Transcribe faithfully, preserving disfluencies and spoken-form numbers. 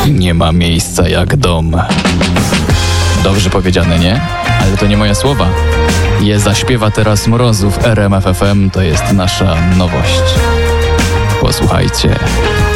Nie ma miejsca jak dom. Dobrze powiedziane, nie? Ale to nie moje słowa. Je zaśpiewa teraz Mrozów. R M F F M to jest nasza nowość. Posłuchajcie.